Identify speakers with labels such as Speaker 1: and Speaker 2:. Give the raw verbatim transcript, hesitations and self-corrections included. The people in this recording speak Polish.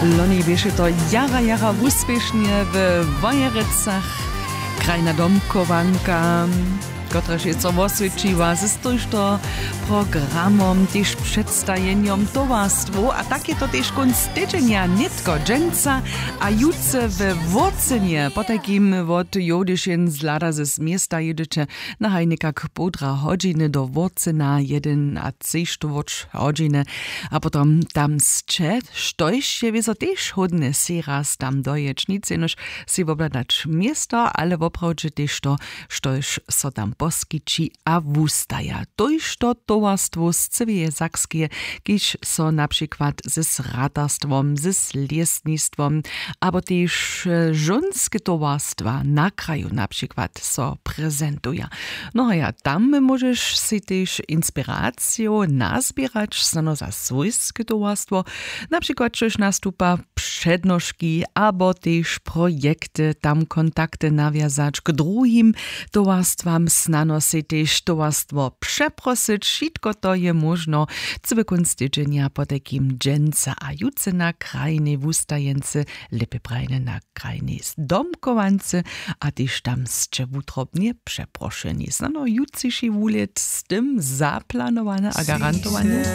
Speaker 1: Loni bieše to jara, jara úspešne v Vojerecach, krajna domkovanka, kotrež je co osvedčiva ze stojšto programom, tiež predstajenjom tovarstvu, a tak je to tiež konc tydzenia netko dženca a juce v Vorcenie, po takým od Jodyšin z Lada z miesta jedyče na hajnikak podra hodžiny do Vorcena, jeden a cištovoč hodžiny, a potom tam zče, štojš je vizo tiež hodne siraz tam doječnice, nož si obladać miesta, ale vopravdže tiež to, štojš so tam poskyči a wustaja. Tož to towarstwo z Cywie Sakskie, kiż so na przykład ze ratarstwom, ze lesnictwom, abo też żonskie towarstwa na kraju na przykład so prezentuje. No a ja tam możesz si też inspirację nazbierać no za swojskie towarstwo, na przykład czyż nastupa przednożki, abo też projekty, tam kontakty nawiązać k drugim towarstwam, snano si też towarstwo przeprosić, wszystko to je možno cwy konc tydzenia po takim dženca a juce na krajnej wustajence, lepe prajne na krajnej domkovance, a też tam zcze wutrobnie przeproszeni. Snano juciši wulet z tym zaplanowane a garantowane.